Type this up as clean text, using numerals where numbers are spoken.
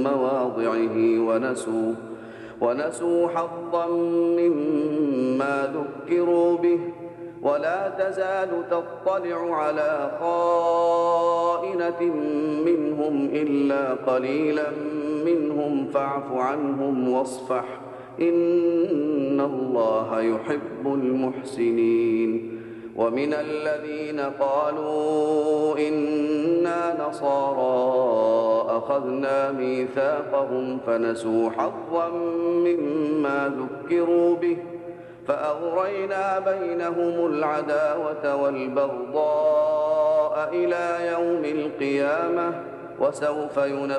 مواضعه ونسوا حظا مما ذكروا به ولا تزال تطلع على خائنة منهم إلا قليلا منهم فاعف عنهم واصفح إن الله يحب المحسنين. ومن الذين قالوا إنا نصارى أخذنا ميثاقهم فنسوا حظا مما ذكروا به فأغرينا بينهم العداوة والبغضاء إلى يوم القيامة وسوف ينبئهم